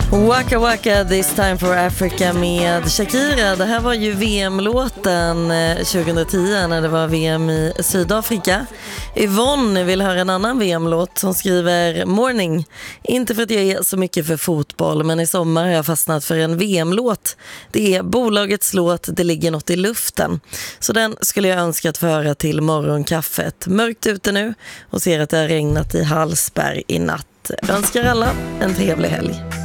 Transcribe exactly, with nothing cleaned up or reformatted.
Waka Waka, This Time for Africa med Shakira. Det här var ju V M-låten tjugohundratio när det var V M i Sydafrika. Yvonne vill höra en annan V M-låt som skriver Morning. Inte för att jag är så mycket för fotboll, men i sommar har jag fastnat för en V M-låt. Det är bolagets låt Det ligger något i luften. Så den skulle jag önska att föra till morgonkaffet. Mörkt ute nu och ser att det har regnat i Hallsberg i natt. Önskar alla en trevlig helg.